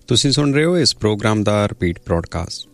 ਤੁਸੀਂ ਸੁਣ ਰਹੇ ਹੋ ਇਸ ਪ੍ਰੋਗਰਾਮ ਦਾ ਰਿਪੀਟ ਬ੍ਰੌਡਕਾਸਟ।